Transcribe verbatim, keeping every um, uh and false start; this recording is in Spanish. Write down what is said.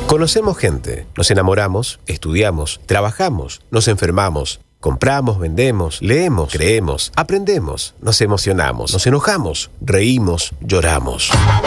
Conocemos gente, nos enamoramos, estudiamos, trabajamos, nos enfermamos, compramos, vendemos, leemos, creemos, aprendemos, nos emocionamos, nos enojamos, reímos, lloramos.